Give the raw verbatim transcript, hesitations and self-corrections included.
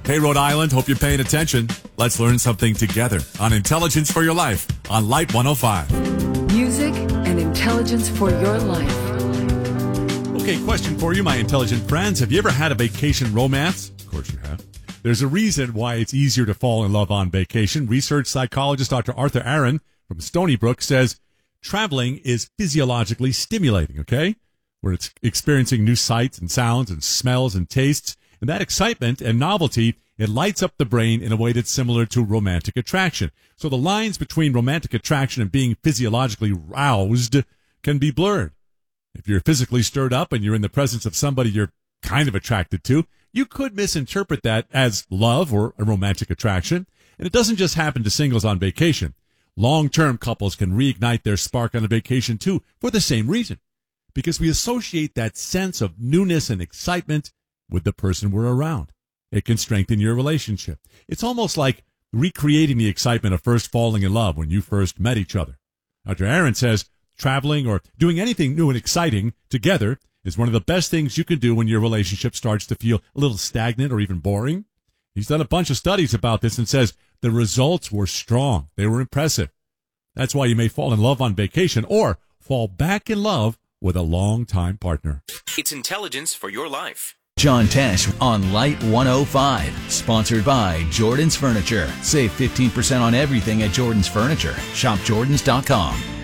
Hey, Rhode Island, hope you're paying attention. Let's learn something together on Intelligence for Your Life on Light one oh five. Music and intelligence for your life. Okay, question for you, my intelligent friends. Have you ever had a vacation romance? Of course you have. There's a reason why it's easier to fall in love on vacation. Research psychologist Doctor Arthur Aaron from Stony Brook says traveling is physiologically stimulating, okay? We're experiencing new sights and sounds and smells and tastes. And that excitement and novelty, it lights up the brain in a way that's similar to romantic attraction. So the lines between romantic attraction and being physiologically roused can be blurred. If you're physically stirred up and you're in the presence of somebody you're kind of attracted to, you could misinterpret that as love or a romantic attraction. And it doesn't just happen to singles on vacation. Long-term couples can reignite their spark on a vacation too for the same reason. Because we associate that sense of newness and excitement with the person we're around. It can strengthen your relationship. It's almost like recreating the excitement of first falling in love when you first met each other. Doctor Aaron says traveling or doing anything new and exciting together is one of the best things you can do when your relationship starts to feel a little stagnant or even boring. He's done a bunch of studies about this and says the results were strong. They were impressive. That's why you may fall in love on vacation or fall back in love with a long-time partner. It's Intelligence for Your Life. John Tesh on Light one oh five, sponsored by Jordan's Furniture. Save fifteen percent on everything at Jordan's Furniture. Shop Jordans dot com.